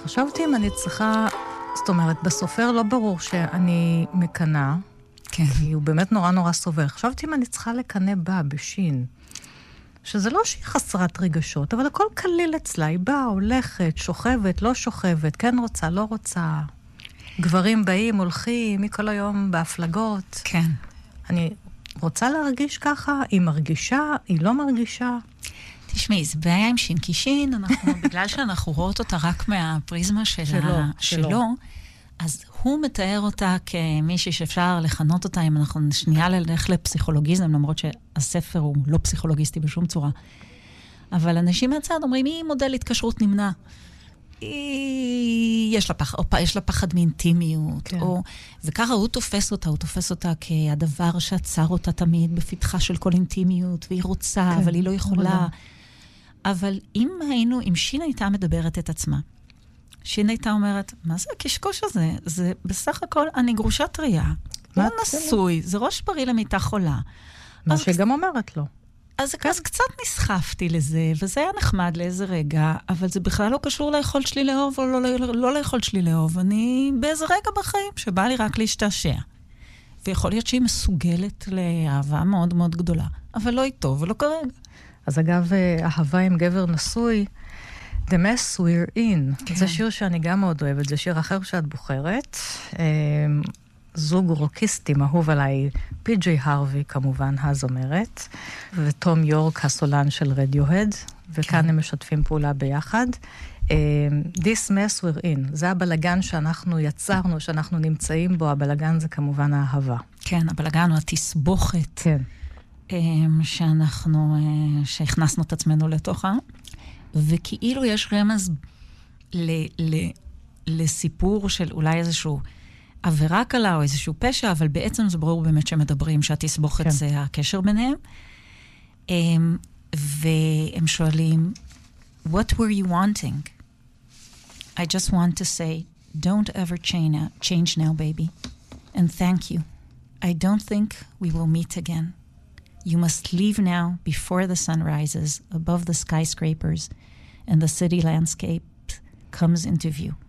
חשבתי אם אני צריכה, זאת אומרת, בסופר לא ברור שאני מקנה, כן. כי הוא באמת נורא נורא סובר. חשבתי אם אני צריכה לקנה בה בשין, שזה לא שהיא חסרת רגשות, אבל הכל קליל אצלה, היא באה, הולכת, שוכבת, לא שוכבת, כן רוצה, לא רוצה. גברים באים, הולכים, מכל היום בהפלגות. כן. אני רוצה להרגיש ככה, היא מרגישה, היא לא מרגישה. תשמעי, זה בעיה עם שין, כי שין, בגלל שאנחנו רואות אותה רק מהפריזמה שלו, אז הוא מתאר אותה כמישהי שאפשר לכנות אותה, אם אנחנו שנייה ללך לפסיכולוגיזם, למרות שהספר הוא לא פסיכולוגיסטי בשום צורה. אבל אנשים מהצד אומרים, היא מודל התקשרות נמנע. יש לה פחד מאינטימיות, כן. וככה הוא תופס אותה כהדבר שעצר אותה תמיד בפתחה של כל אינטימיות, והיא רוצה, כן, אבל היא לא יכולה. אבל אם שין הייתה מדברת את עצמה, שין הייתה אומרת, מה זה הקשקוש הזה? זה בסך הכל, אני גרושה טריה. הוא נשוי, זה ראש בריא למיטה חולה. מה שגם אומרת לו. אז קצת נסחפתי לזה, וזה היה נחמד לאיזה רגע, אבל זה בכלל לא קשור ליכולת שלי לאהוב, או לא ליכולת שלי לאהוב. אני באיזה רגע בחיים שבא לי רק להשתעשע. ויכול להיות שהיא מסוגלת לאהבה מאוד מאוד גדולה, אבל לא איתו ולא כרגע. אז אגב, אהבה עם גבר נשוי, The Mess We're In. כן. זה שיר שאני גם מאוד אוהבת, זה שיר אחר שאת בוחרת. זוג רוקיסטים, אהוב עליי, פי.ג'יי הרווי כמובן, הזמרת, וטום יורק, הסולן של רדיוהד, וכאן הם משתפים פעולה ביחד. This Mess We're In, זה הבלגן שאנחנו יצרנו, שאנחנו נמצאים בו, הבלגן זה כמובן האהבה. כן, הבלגן הוא התסבוכת. כן. שהכנסנו את עצמנו לתוכה, וכאילו יש רמז לסיפור של אולי איזשהו עבירה קלה או איזשהו פשע, אבל בעצם זה ברור באמת שמדברים שהתסבוכת זה הקשר ביניהם. והם שואלים, what were you wanting? I just want to say, don't ever change now, baby. And thank you. I don't think we will meet again. You must leave now before the sun rises above the skyscrapers and the city landscape comes into view.